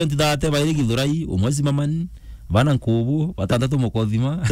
Ntidate bairi githurai umwezi mamani bana nkubu batandatu mukothima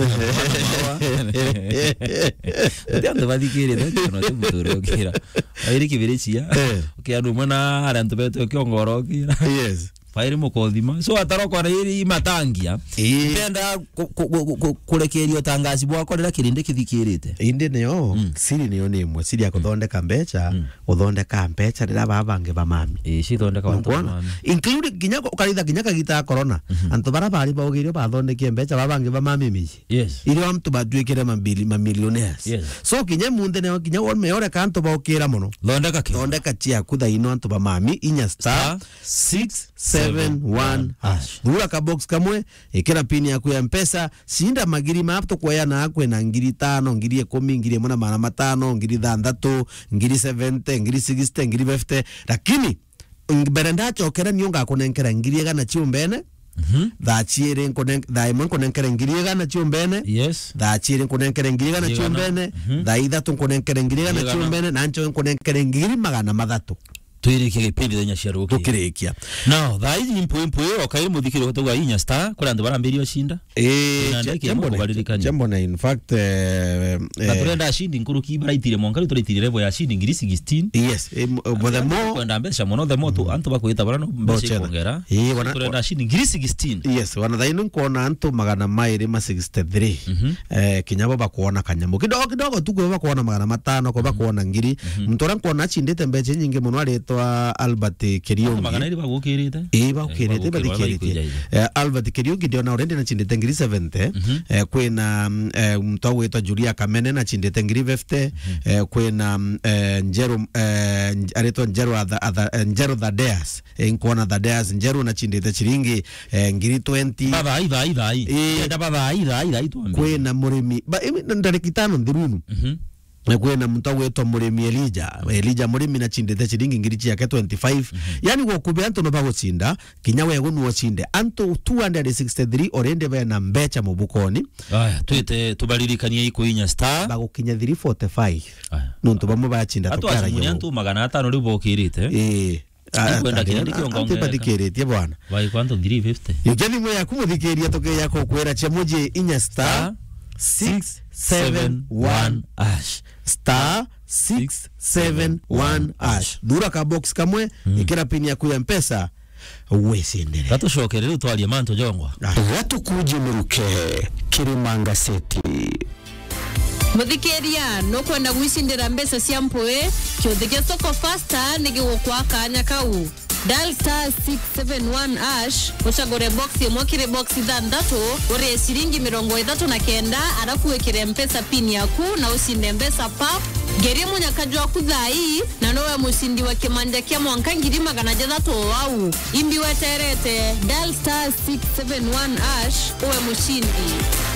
ndiande bathikire no timutore okira bairi kibiricia ukiandu mwana arantu beto kiongoro okira yes bairi mukothima so ataroko iri matangia ndenda kurekerio tangazi bwako rira kirinde kithikirite inde neyo siri neyo nemwe siri akuthondeka mbeca uthondeka mbeca rira babange bamami cithondeka wantu bamami include ginya ukaritha ginya kagita corona antu bara bari baugire bathondeke mbeca babange bamami miji yes iri amtu batwikire mamillionaires yes so ginya munde neyo ginya meore kantu baukira muno thondeka chia kuthaino antu bamami inya star 671 hash dura ka box kamwe ikira pini yaku ya mpesa sinda magiri mapto kwa na akwe na ngiri 5 ngiri 10 ngiri 5 ngiri 6 ngiri 70 ngiri 60 ngiri 50 lakini berenda chokera nionga konenkera ngiri gana chiumbene da chiere konenkera ngiri gana chiumbene yes da chiere konenkera ngiri gana chiumbene da ithatu konenkera ngiri gana chiumbene na ncho konenkera ngiri magana mathatu twirike gipindi thenya ciaru ukirikia no thai impo okaire muthikire gutugwa inya star kuri andu barambirio shinda jambo na in fact na turenda shindi nkuruki baraitire monka turitire level ya shindi ngiri 16 yes but the more kwenda mbesha mono the more tu antu bakwita barano mbesha kongera turenda shindi ngiri 16 yes wana thainu kuona antu magana mairi ma 63 kinyabo bakuona kanyamu kidogo tu kwa bakuona magana matano kwa bakuona ngiri mtora kuona chindete mbeche nyingi muno aretwa Albert Keriongi magana iri bagukirite bagukirite badikirite Albert Keriongi ndio na orende na chindete ngiri 70 kwena mtawa wetwa Julia Kamene na chindete ngiri 50 kwena Njero aretwa Njero Thadeas nkuona Thadeas Njero na chindete chiringi ngiri 20 baba kwena murimi ndarikitano ndirunu kwena mtawa wetwa murimi Elijah murimi na chindete chiringi ngiri yake 25 yani gokube antu no bagutsinda kinya wego nuo chinde antu 263 orende bena mbecha mubukoni aya twite tubaririkanie iko inya star bagukinya 345 nuntu bamwe bachinda tukara yo antu magana 5 ribo okirite kwenda kindi kiongonga badikirite bwana bai kwanto 350 yogeni mwe yakumuthikiria toke yako kwera chamuje inya star 671 hash star 671 hash dura ka box kamwe ikira pini ya kuya mpesa wesendere tatushokerere utwalie manto jongwa watukuje muruke kirimanga seti muthikiria no kwenda gwicindira mbesa cia mpoe kiuthige soko faster nigigukwa kanya kau dial star 671 hash uchagore box yomokire box thandatu ore shilingi 39 arafu wekire mpesa pin yaku na usinde mbesa pap geri munyakajwa kuthai na nowe musindi wa kimanja kia mwanka ngiri magana jathatu wau imbi weterete dial star 671 hash uwe mushindi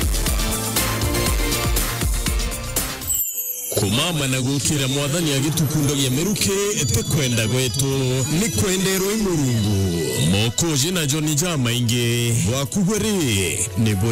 kumama na gukira mwathani agitukundo gya meruke etekwenda gwetu ni kwendero imurungu moko jina John Jama inge wakugwere ni